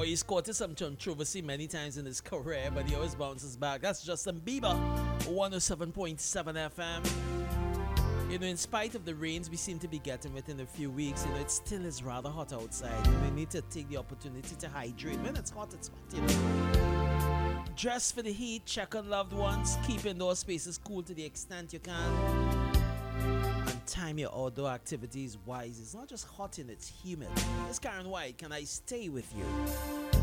Boy, he's caught in some controversy many times in his career, but he always bounces back. That's Justin Bieber, 107.7 FM. You know, in spite of the rains we seem to be getting within a few weeks, you know, it still is rather hot outside. We need to take the opportunity to hydrate. When it's hot, you know. Dress for the heat, check on loved ones, keep indoor spaces cool to the extent you can. And time your outdoor activities wise. It's not just hot and it's humid. It's Karen White. Can I stay with you?